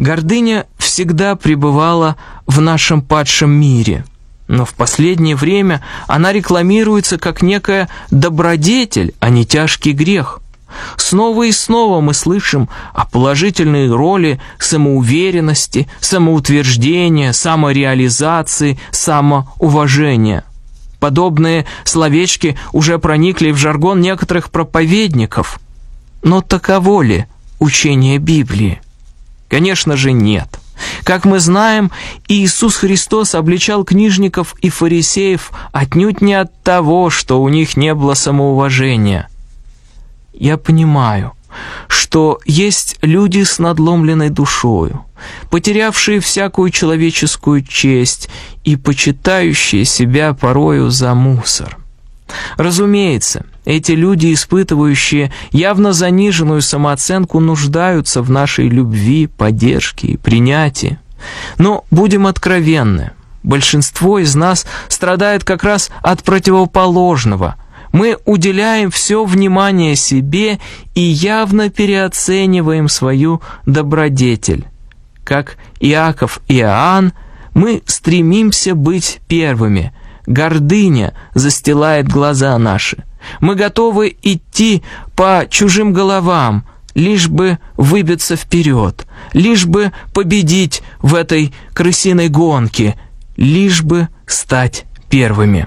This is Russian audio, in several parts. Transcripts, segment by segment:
Гордыня всегда пребывала в нашем падшем мире, но в последнее время она рекламируется как некая добродетель, а не тяжкий грех. Снова и снова мы слышим о положительной роли самоуверенности, самоутверждения, самореализации, самоуважения. Подобные словечки уже проникли в жаргон некоторых проповедников. Но таково ли учение Библии? Конечно же, нет. Как мы знаем, Иисус Христос обличал книжников и фарисеев отнюдь не от того, что у них не было самоуважения. Я понимаю, что есть люди с надломленной душою, потерявшие всякую человеческую честь и почитающие себя порою за мусор. Разумеется, эти люди, испытывающие явно заниженную самооценку, нуждаются в нашей любви, поддержке и принятии. Но будем откровенны, большинство из нас страдает как раз от противоположного. Мы уделяем все внимание себе и явно переоцениваем свою добродетель. Как Иаков и Иоанн, мы стремимся быть первыми. Гордыня застилает глаза наши. Мы готовы идти по чужим головам, лишь бы выбиться вперед, лишь бы победить в этой крысиной гонке, лишь бы стать первыми.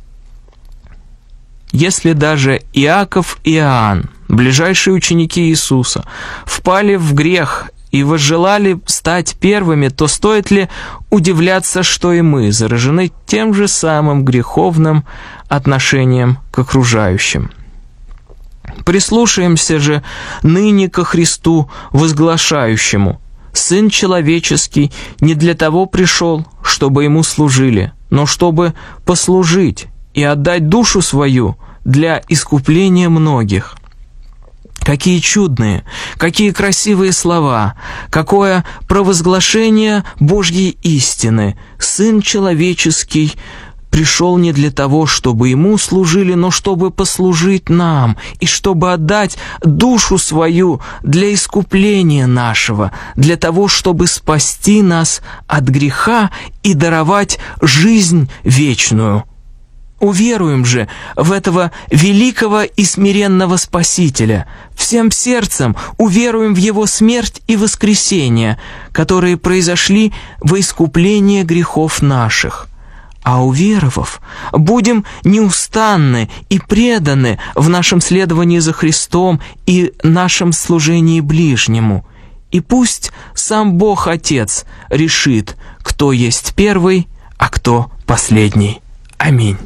Если даже Иаков и Иоанн, ближайшие ученики Иисуса, впали в грех и возжелали стать первыми, то стоит ли удивляться, что и мы заражены тем же самым греховным отношением к окружающим? Прислушаемся же ныне ко Христу, возглашающему: «Сын человеческий не для того пришел, чтобы ему служили, но чтобы послужить и отдать душу свою для искупления многих». Какие чудные, какие красивые слова, какое провозглашение Божьей истины! Сын человеческий пришел не для того, чтобы ему служили, но чтобы послужить нам, и чтобы отдать душу свою для искупления нашего, для того, чтобы спасти нас от греха и даровать жизнь вечную. Уверуем же в этого великого и смиренного Спасителя, всем сердцем уверуем в Его смерть и воскресение, которые произошли во искупление грехов наших. А уверовав, будем неустанны и преданы в нашем следовании за Христом и нашем служении ближнему. И пусть сам Бог Отец решит, кто есть первый, а кто последний. Аминь.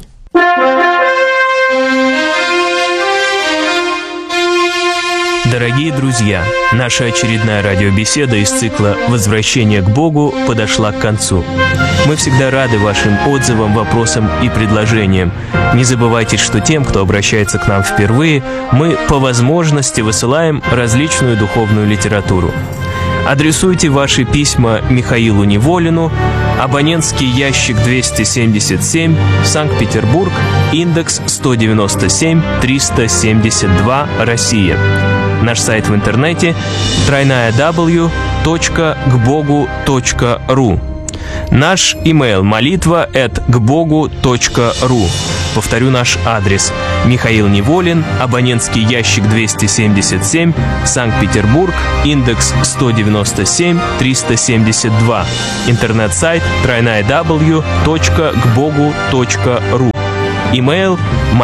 Дорогие друзья, наша очередная радиобеседа из цикла «Возвращение к Богу» подошла к концу. Мы всегда рады вашим отзывам, вопросам и предложениям. Не забывайте, что тем, кто обращается к нам впервые, мы по возможности высылаем различную духовную литературу. Адресуйте ваши письма Михаилу Неволину, абонентский ящик 277, Санкт-Петербург, индекс 197-372, Россия. Наш сайт в интернете www.kbogu.ru. Наш имейл молитва@kbogu.ru. Повторю наш адрес: Михаил Неволин, абонентский ящик 277, Санкт-Петербург, индекс 197-372. Интернет-сайт www.kbogu.ru. Имейл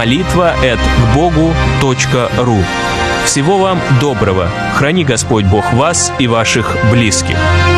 молитва@kbogu.ru. Всего вам доброго. Храни Господь Бог вас и ваших близких.